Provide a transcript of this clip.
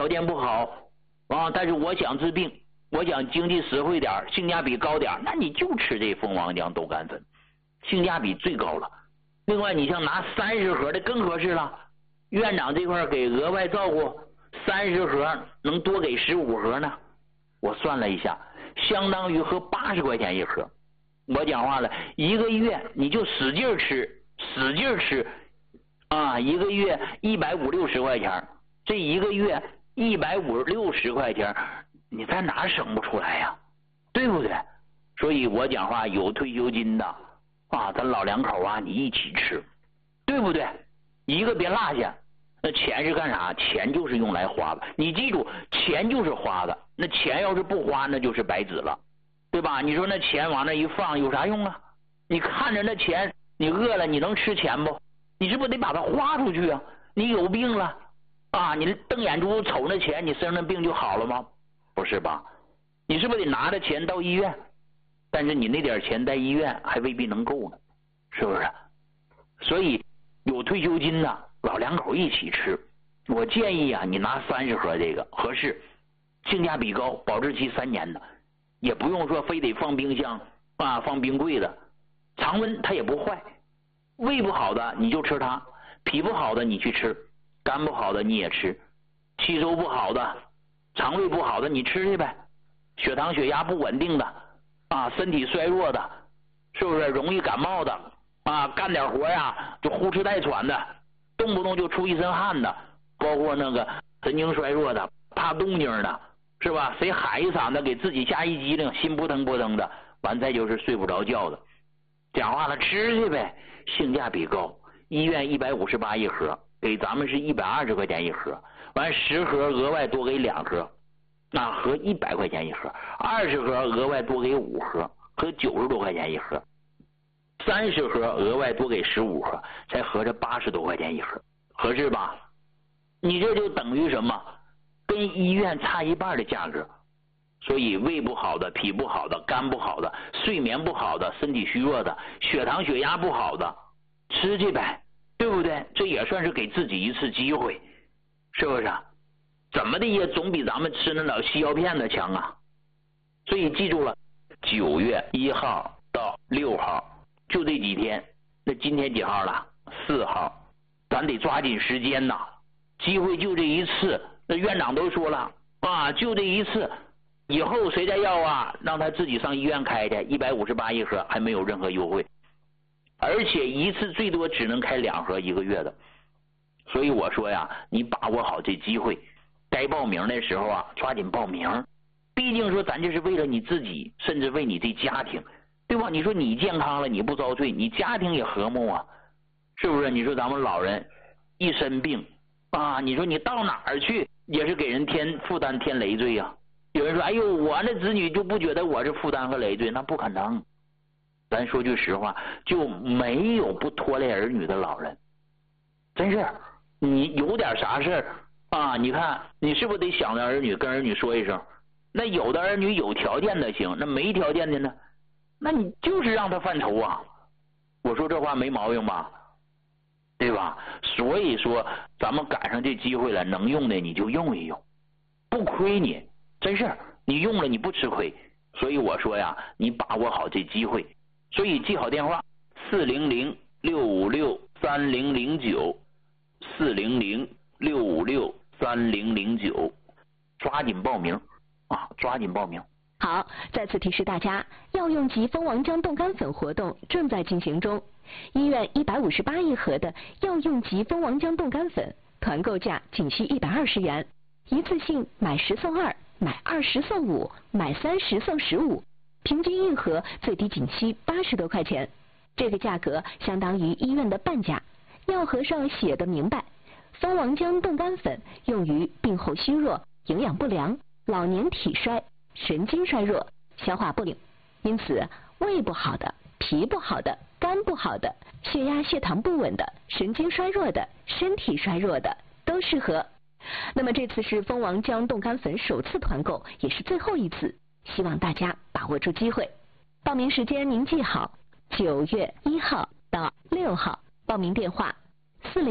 条件不好啊，但是我想治病，我想经济实惠点，性价比高点，那你就吃这蜂王浆豆干粉，性价比最高了。另外你像拿30盒的更合适了，院长这块给额外照顾，30盒能多给15盒呢。我算了一下，相当于合80块钱一盒。我讲话了，一个月你就使劲吃，使劲吃啊，一个月150-160块钱，这一个月150-160块钱，你在哪省不出来呀？对不对？所以我讲话有退休金的啊，咱老两口啊，你一起吃，对不对？一个别落下。那钱是干啥？钱就是用来花的，你记住，钱就是花的。那钱要是不花，那就是白纸了，对吧？你说那钱往那一放有啥用啊？你看着那钱，你饿了你能吃钱不？你是不是得把它花出去啊？你有病了啊，你瞪眼珠瞅那钱，你身上的病就好了吗？不是吧？你是不是得拿着钱到医院？但是你那点钱在医院还未必能够呢，是不是？所以有退休金的老两口一起吃，我建议啊，你拿30盒这个合适，性价比高，保质期3年的，也不用说非得放冰箱啊，放冰柜的，常温它也不坏。胃不好的你就吃它，脾不好的你去吃，肝不好的你也吃，吸收不好的，肠胃不好的你吃去呗，血糖血压不稳定的啊，身体衰弱的，是不是容易感冒的啊，干点活呀就呼哧带喘的，动不动就出一身汗的，包括那个神经衰弱的，怕动静的，是吧？谁喊一嗓子给自己吓一激灵，心扑腾扑腾的，完再就是睡不着觉的。讲话了，吃去呗，性价比高，医院158一盒，给咱们是120块钱一盒，完10盒额外多给2盒，那合100块钱一盒，20盒额外多给5盒，合90多块钱一盒，30盒额外多给15盒，才合着80多块钱一盒，合适吧？你这就等于什么？跟医院差一半的价格。所以胃不好的、脾不好的、肝不好的、睡眠不好的、身体虚弱的、血糖血压不好的，吃去呗，对不对？这也算是给自己一次机会，是不是？怎么的也总比咱们吃那点西药片的强啊！所以记住了，9月1号到6号就这几天。那今天几号了？4号，咱得抓紧时间呐！机会就这一次，那院长都说了啊，就这一次。以后谁再要啊，让他自己上医院开去，158一盒，还没有任何优惠，而且一次最多只能开2盒1个月的。所以我说呀，你把握好这机会，该报名的时候啊，抓紧报名。毕竟说咱这是为了你自己，甚至为你这家庭，对吧？你说你健康了，你不遭罪，你家庭也和睦啊，是不是？你说咱们老人一生病啊，你说你到哪儿去也是给人添负担、添累赘呀。有人说，哎呦，我那子女就不觉得我是负担和累赘，那不可能。咱说句实话，就没有不拖累儿女的老人。真是，你有点啥事儿啊，你看你是不是得想着儿女，跟儿女说一声？那有的儿女有条件的行，那没条件的呢，那你就是让他犯愁啊。我说这话没毛病吧？对吧？所以说咱们赶上这机会了，能用的你就用一用，不亏你。真是，你用了你不吃亏，所以我说呀，你把握好这机会。所以记好电话：400-656-3009，400-656-3009，抓紧报名啊，抓紧报名。 好，再次提示大家，药用级蜂王浆冻干粉活动正在进行中。医院158一盒的药用级蜂王浆冻干粉，团购价仅需120元，一次性买10送2。买20送5，买30送15，平均一盒最低仅需80多块钱，这个价格相当于医院的半价。药盒上写的明白，蜂王浆冻干粉用于病后虚弱、营养不良、老年体衰、神经衰弱、消化不良，因此胃不好的、脾不好的、肝不好的、血压血糖不稳的、神经衰弱的、身体衰弱的都适合。那么这次是蜂王浆冻干粉首次团购，也是最后一次，希望大家把握住机会。报名时间您记好，9月1号到6号，报名电话